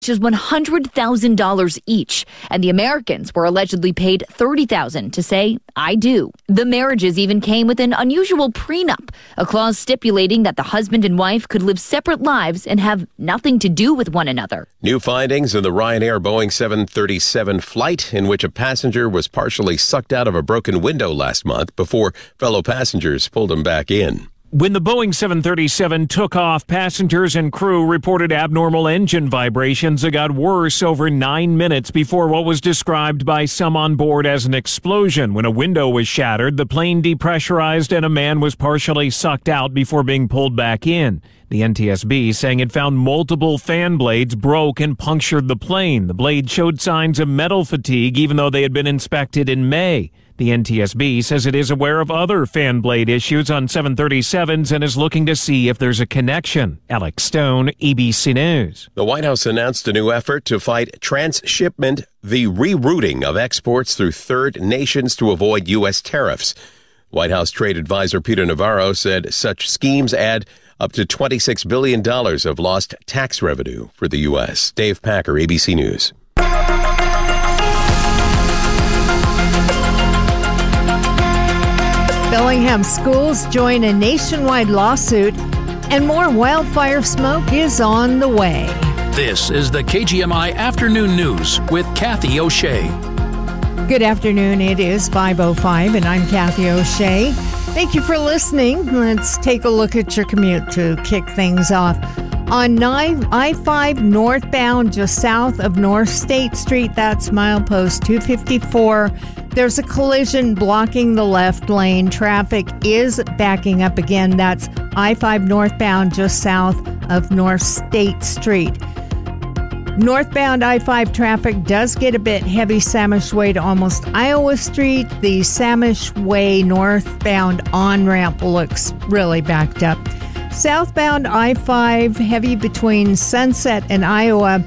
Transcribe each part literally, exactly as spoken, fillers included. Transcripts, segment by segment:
is one hundred thousand dollars each, and the Americans were allegedly paid thirty thousand dollars to say, "I do." The marriages even came with an unusual prenup, a clause stipulating that the husband and wife could live separate lives and have nothing to do with one another. New findings in the Ryanair Boeing seven thirty-seven flight in which a passenger was partially sucked out of a broken window last month before fellow passengers pulled him back in. When the Boeing seven thirty-seven took off, passengers and crew reported abnormal engine vibrations that got worse over nine minutes before what was described by some on board as an explosion. When a window was shattered, the plane depressurized and a man was partially sucked out before being pulled back in. The N T S B saying it found multiple fan blades broke and punctured the plane. The blade showed signs of metal fatigue even though they had been inspected in May. The N T S B says it is aware of other fan blade issues on seven thirty-sevens and is looking to see if there's a connection. Alex Stone, A B C News. The White House announced a new effort to fight transshipment, the rerouting of exports through third nations to avoid U S tariffs. White House trade advisor Peter Navarro said such schemes add up to twenty-six billion dollars of lost tax revenue for the U S. Dave Packer, A B C News. Bellingham schools join a nationwide lawsuit, and more wildfire smoke is on the way. This is the K G M I Afternoon News with Kathy O'Shea. Good afternoon. It is five oh five, and I'm Kathy O'Shea. Thank you for listening. Let's take a look at your commute to kick things off. On I five northbound, just south of North State Street, that's milepost two fifty-four. There's a collision blocking the left lane. Traffic is backing up again. That's I five northbound, just south of North State Street. Northbound I five traffic does get a bit heavy Samish Way to almost Iowa Street. The Samish Way northbound on-ramp looks really backed up. Southbound I five heavy between Sunset and Iowa.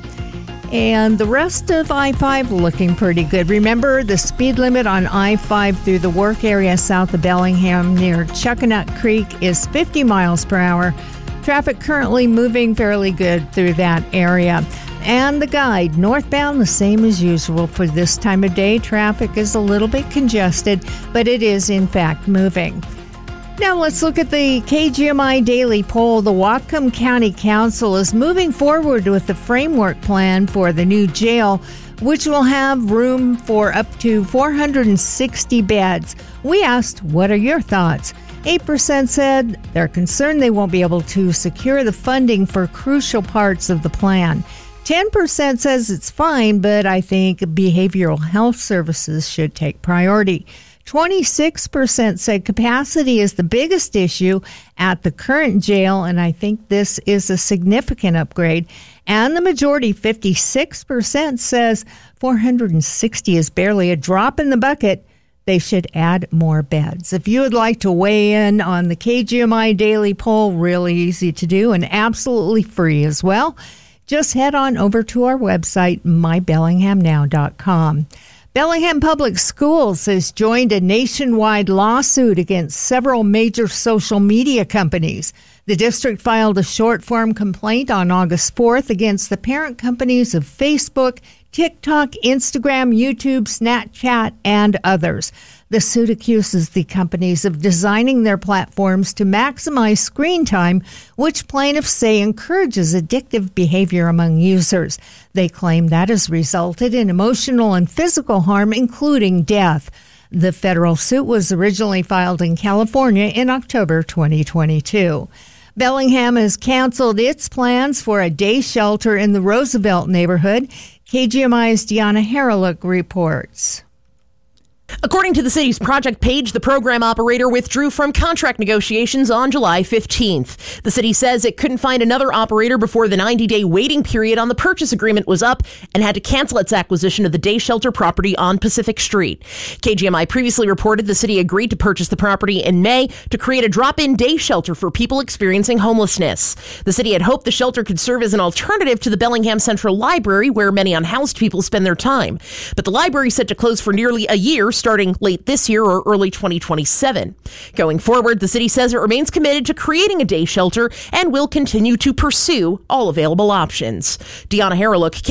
And the rest of I five looking pretty good. Remember, the speed limit on I five through the work area south of Bellingham near Chuckanut Creek is fifty miles per hour. Traffic currently moving fairly good through that area. And the guide, northbound, the same as usual for this time of day. Traffic is a little bit congested, but it is in fact moving. Now let's look at the K G M I Daily Poll. The Whatcom County Council is moving forward with the framework plan for the new jail, which will have room for up to four hundred sixty beds. We asked, what are your thoughts? eight percent said they're concerned they won't be able to secure the funding for crucial parts of the plan. ten percent says it's fine, but I think behavioral health services should take priority. twenty-six percent said capacity is the biggest issue at the current jail, and I think this is a significant upgrade. And the majority, fifty-six percent, says four hundred sixty is barely a drop in the bucket. They should add more beds. If you would like to weigh in on the K G M I Daily Poll, really easy to do and absolutely free as well. Just head on over to our website, my bellingham now dot com. Bellingham Public Schools has joined a nationwide lawsuit against several major social media companies. The district filed a short-form complaint on August fourth against the parent companies of Facebook, TikTok, Instagram, YouTube, Snapchat, and others. The suit accuses the companies of designing their platforms to maximize screen time, which plaintiffs say encourages addictive behavior among users. They claim that has resulted in emotional and physical harm, including death. The federal suit was originally filed in California in October twenty twenty-two. Bellingham has canceled its plans for a day shelter in the Roosevelt neighborhood. K G M I's Deanna Haralick reports. According to the city's project page, the program operator withdrew from contract negotiations on July fifteenth. The city says it couldn't find another operator before the ninety-day waiting period on the purchase agreement was up and had to cancel its acquisition of the day shelter property on Pacific Street. K G M I previously reported the city agreed to purchase the property in May to create a drop-in day shelter for people experiencing homelessness. The city had hoped the shelter could serve as an alternative to the Bellingham Central Library, where many unhoused people spend their time. But the library is set to close for nearly a year, starting late this year or early twenty twenty-seven. Going forward, the city says it remains committed to creating a day shelter and will continue to pursue all available options. Deanna Haralick,